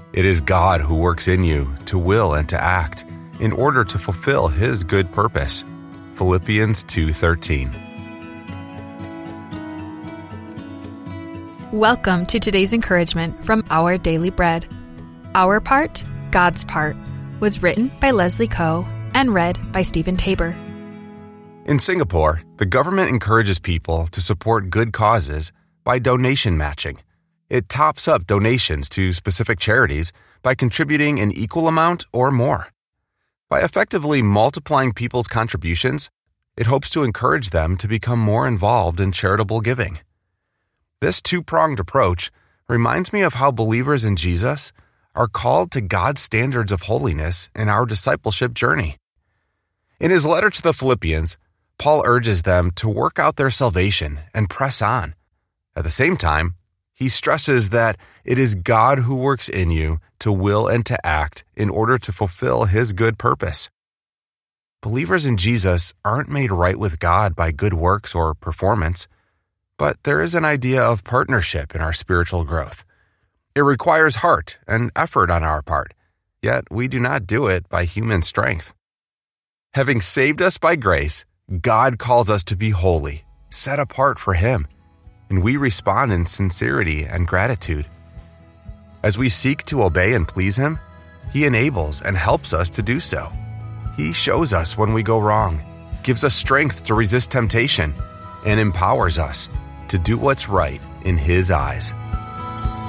It is God who works in you to will and to act in order to fulfill His good purpose. Philippians 2:13. Welcome to today's encouragement from Our Daily Bread. Our Part, God's Part, was written by Leslie Coe and read by Stephen Tabor. In Singapore, the government encourages people to support good causes by donation matching. It tops up donations to specific charities by contributing an equal amount or more. By effectively multiplying people's contributions, it hopes to encourage them to become more involved in charitable giving. This two-pronged approach reminds me of how believers in Jesus are called to God's standards of holiness in our discipleship journey. In his letter to the Philippians, Paul urges them to work out their salvation and press on. At the same time, he stresses that it is God who works in you to will and to act in order to fulfill His good purpose. Believers in Jesus aren't made right with God by good works or performance, but there is an idea of partnership in our spiritual growth. It requires heart and effort on our part, yet we do not do it by human strength. Having saved us by grace, God calls us to be holy, set apart for Him, and we respond in sincerity and gratitude. As we seek to obey and please Him, He enables and helps us to do so. He shows us when we go wrong, gives us strength to resist temptation, and empowers us to do what's right in His eyes.